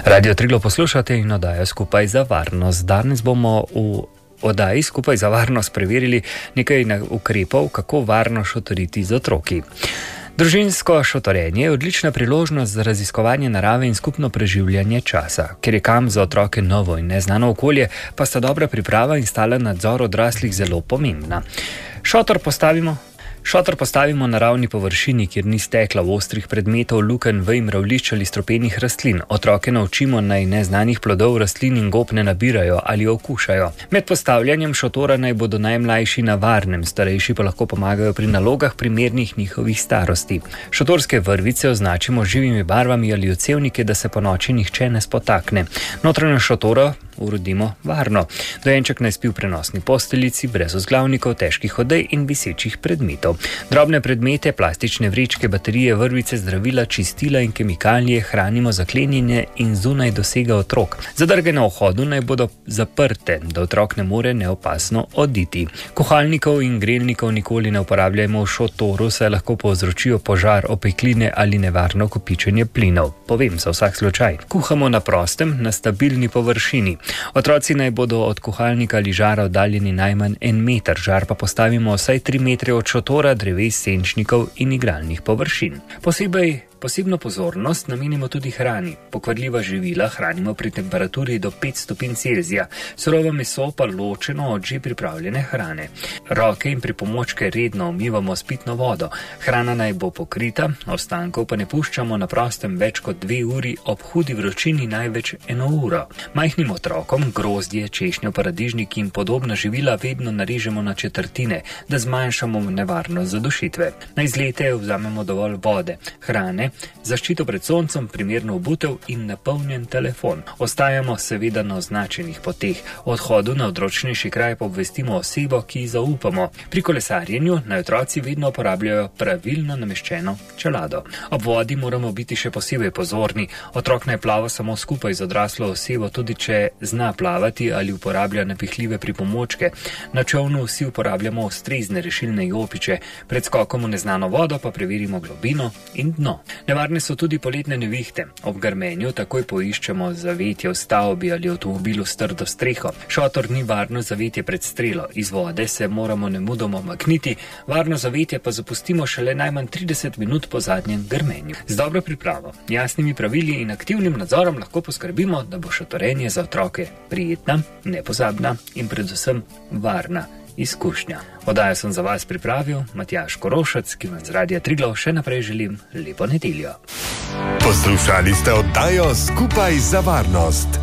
Radio Triglav poslušate in oddajo Skupaj za varnost. Danes bomo v oddaji Skupaj za varnost preverili nekaj ukrepov, kako varno šotoriti z otroki. Družinsko šotorenje je odlična priložnost za raziskovanje narave in skupno preživljanje časa. Ker je kamp za otroke novo in neznano okolje, pa sta dobra priprava in stalen nadzor odraslih zelo pomembna. Šotor postavimo na ravni površini, kjer ni stekla, ostrih predmetov, lukenj, vej, mravljišč ali stropenih rastlin. Otroke naučimo, naj neznanih plodov, rastlin in gob ne nabirajo ali okušajo. Med postavljanjem šotora naj bodo najmlajši na varnem, starejši pa lahko pomagajo pri nalogah primernih njihovih starosti. Šotorske vrvice označimo z živimi barvami ali odsevnike, da se ponoči nihče ne spotakne. Notranjost šotora uredimo varno. Dojenček naj spi v prenosni posteljici, brez vzglavnikov, težkih odej in visečih predmetov. Drobne predmete, plastične vrečke, baterije, vrvice, zdravila, čistila in kemikalije hranimo zaklenjene in zunaj dosega otrok. Zadrge na vhodu naj bodo zaprte, da otrok ne more neopasno oditi. Kuhalnikov in grelnikov nikoli ne uporabljajmo v šotoru, saj lahko povzročijo požar, opekline ali nevarno kopičenje plinov. Povem za vsak slučaj. Kuhamo na prostem, na stabilni površini. Otroci naj bodo od kuhalnika ali žara oddaljeni najmanj 1 meter, žar pa postavimo vsaj 3 metre od šotora, dreves, senčnikov in igralnih površin. Posebno pozornost namenimo tudi hrani. Pokvarljiva živila hranimo pri temperaturi do 5 stopinj Celzija, surovo meso pa ločeno od že pripravljene hrane. Roke in pripomočke redno umivamo s pitno vodo. Hrana naj bo pokrita, ostankov pa ne puščamo na prostem več kot 2 uri, ob hudi vročini največ 1 uro. Majhnim otrokom grozdje, češnjo, paradižnik in podobna živila vedno narežemo na četrtine, da zmanjšamo nevarnost zadušitve. Na izlete vzamemo dovolj vode, hrane, zaščito pred soncem, primerno obutev in napolnjen telefon. Ostajamo seveda na označenih poteh. O odhodu na odročnejši kraj pa obvestimo osebo, ki ji zaupamo. Pri kolesarjenju naj otroci vedno uporabljajo pravilno nameščeno čelado. Ob vodi moramo biti še posebej pozorni. Otrok naj plava samo skupaj z odraslo osebo, tudi če zna plavati ali uporablja napihljive pripomočke. Na čolnu vsi uporabljamo ustrezne rešilne jopiče. Pred skokom v neznano vodo pa preverimo globino in dno. Nevarne so tudi poletne nevihte. Ob grmenju takoj poiščemo zavetje v stavbi ali avtomobilu s trdo streho. Šotor ni varno zavetje pred strelo. Iz vode se moramo nemudoma makniti, varno zavetje pa zapustimo šele najmanj 30 minut po zadnjem grmenju. Z dobro pripravo, jasnimi pravili in aktivnim nadzorom lahko poskrbimo, da bo šotorenje za otroke prijetna, nepozabna in predvsem varna izkušnja. Oddajo sem za vas pripravil Matjaž Korošec, ki vam z Radia Triglav še naprej želim lepo nedeljo. Poslušali ste oddajo Skupaj za varnost.